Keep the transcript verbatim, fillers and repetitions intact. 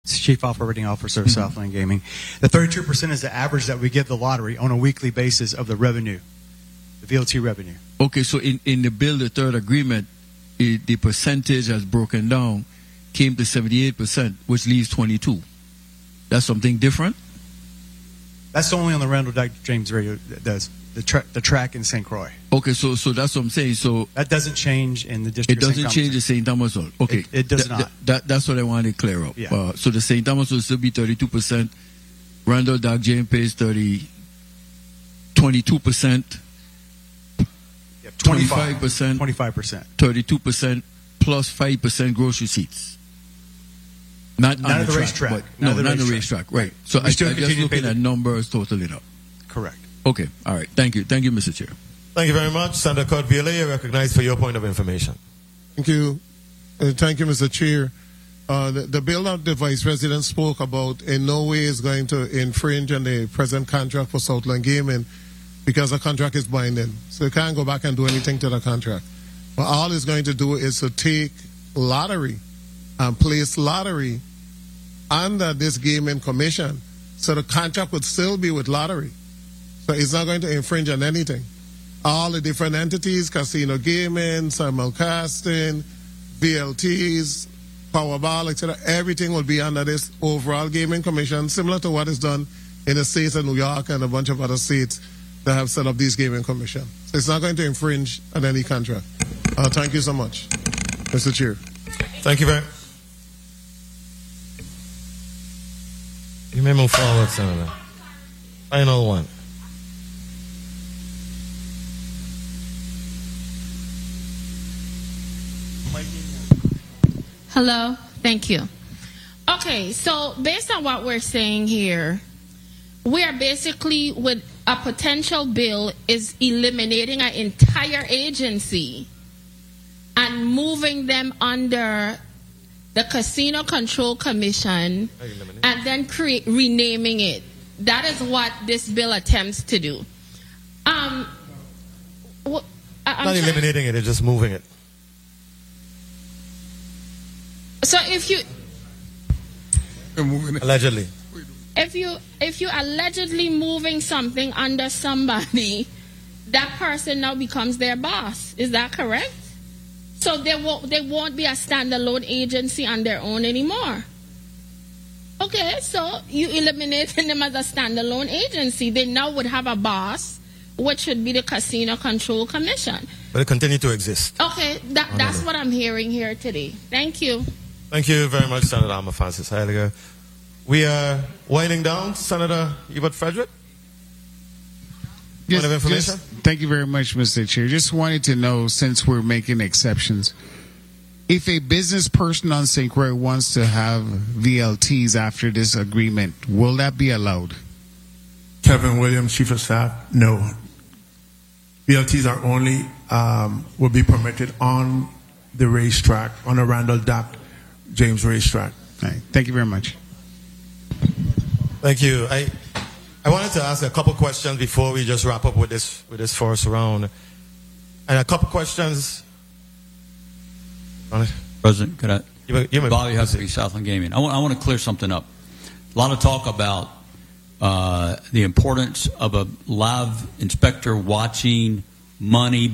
Chief Operating Officer of mm-hmm. Southland Gaming. The thirty-two percent is the average that we give the lottery on a weekly basis of the revenue, the V L T revenue. Okay, so in, in the bill, the third agreement, it, the percentage as broken down came to seventy-eight percent, which leaves twenty-two. That's something different? That's only on the Randall Duck James Radio that does. The, tra- the track in Saint Croix. Okay, so so that's what I'm saying. So that doesn't change in the district. It doesn't change the Saint Thomas Hall. Okay, it, it does Th- not. Th- that, that's what I wanted to clear up. Yeah. Uh, so the Saint Thomas will still be thirty-two percent. Randall Duck James pays thirty, twenty-two percent. Yep, twenty-five percent. Twenty-five percent. Thirty-two percent plus five percent gross receipts. Not none on of the, the track, racetrack. But, none no, of the not racetrack. the racetrack. Right. So we I, I still just looking at the... numbers totaling up. Correct. Okay. All right. Thank you. Thank you, Mister Chair. Thank you very much. Senator Kurt Viola, you're recognized for your point of information. Thank you. Uh, thank you, Mister Chair. Uh, the, the bill that the Vice President spoke about in no way is going to infringe on the present contract for Southland Gaming because the contract is binding. So you can't go back and do anything to the contract. But all it's going to do is to take lottery and place lottery under this gaming commission. So the contract would still be with lottery. So it's not going to infringe on anything. All the different entities, casino gaming, simulcasting, V L Ts, Powerball, et cetera, everything will be under this overall gaming commission, similar to what is done in the states of New York and a bunch of other states that have set up these gaming commission. So it's not going to infringe on any contract. Uh, thank you so much, Mister Chair. Thank you very much. You may move forward, Senator. Final one. Hello, thank you. Okay, so based on what we're saying here, we are basically with a potential bill is eliminating an entire agency and moving them under the Casino Control Commission and then create renaming it. That is what this bill attempts to do. Um, well, I, Not eliminating it, it's just moving it. So if you allegedly, if you if you allegedly moving something under somebody, that person now becomes their boss. Is that correct? So they won't they won't be a standalone agency on their own anymore. Okay, so you eliminating them as a standalone agency. They now would have a boss, which should be the Casino Control Commission. But it continue to exist. Okay, that, that's what I'm hearing here today. Thank you. Thank you very much, Senator Alma Francis Heiliger. We are winding down. Senator Hubert Frederick. Yes, Point of information? Just, thank you very much, Mister Chair. Just wanted to know, since we're making exceptions, if a business person on Saint Croix wants to have V L Ts after this agreement, will that be allowed? Kevin Williams, Chief of Staff, no. V L Ts are only, um, will be permitted on the racetrack, on the Randall Duck James racetrack. All right. Thank you very much. Thank you. I I wanted to ask a couple questions before we just wrap up with this with this first round, and a couple questions. President, could I? You, you Bobby Huckabee, Southland Gaming. I want I want to clear something up. A lot of talk about uh, the importance of a live inspector watching money